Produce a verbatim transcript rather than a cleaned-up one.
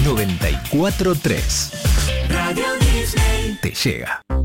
noventa y cuatro punto tres. Radio Disney Te llega.